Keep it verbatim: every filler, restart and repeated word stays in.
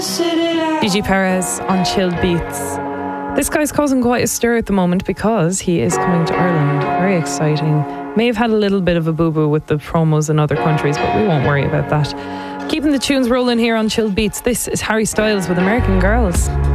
Gigi Perez on Chilled Beats. This guy's causing quite a stir at the moment because he is coming to Ireland. Very exciting. May have had a little bit of a boo-boo with the promos in other countries, but we won't worry about that. Keeping the tunes rolling here on Chilled Beats. This is Harry Styles with American Girls.